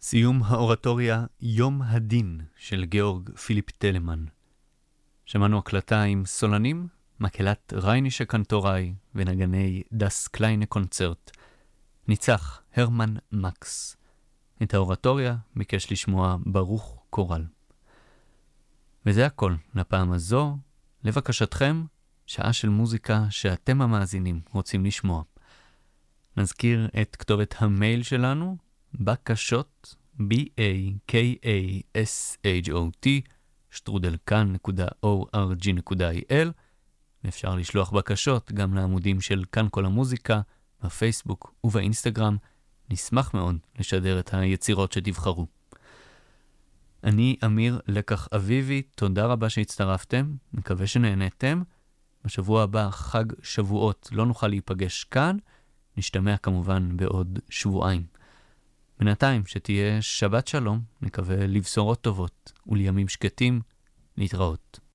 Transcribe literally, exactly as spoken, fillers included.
סיום האורטוריה יום הדין של גאורג פיליפ טלמן. שמענו הקלטה עם סולנים, מקהלת ריינישה קנטוראי ונגני דס קליין קונצרט. ניצח הרמן מקס. את האורטוריה ביקש לשמוע ברוך קורל. וזה הכל לפעם הזו. לבקשתכם, שעה של מוזיקה שאתם המאזינים רוצים לשמוע. נזכיר את כתובת המייל שלנו, בקשות, b-a-k-a-s-h-o-t, שטרודלקן נקודה או אר ג'י נקודה איי אל, ואפשר לשלוח בקשות גם לעמודים של כאן כל המוזיקה, בפייסבוק ובאינסטגרם. נשמח מאוד לשדר את היצירות שתבחרו. אני אמיר לקח אביבי, תודה רבה שהצטרפתם, מקווה שנהנתם. בשבוע הבא חג שבועות, לא נוכל להיפגש כאן, נשתמע כמובן בעוד שבועיים. בינתיים שתהיה שבת שלום, נקווה לבשורות טובות ולימים שקטים, להתראות.